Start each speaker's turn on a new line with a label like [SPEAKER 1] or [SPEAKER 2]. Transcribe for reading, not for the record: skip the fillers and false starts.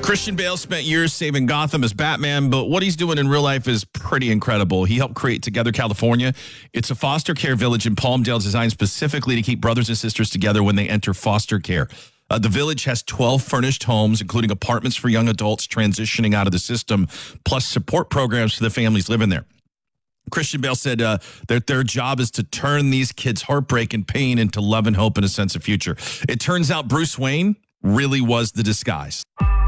[SPEAKER 1] Christian Bale spent years saving Gotham as Batman, but what he's doing in real life is pretty incredible. He helped create Together California. It's a foster care village in Palmdale designed specifically to keep brothers and sisters together when they enter foster care. The village has 12 furnished homes, including apartments for young adults transitioning out of the system, plus support programs for the families living there. Christian Bale said that their job is to turn these kids' heartbreak and pain into love and hope and a sense of future. It turns out Bruce Wayne really was the disguise.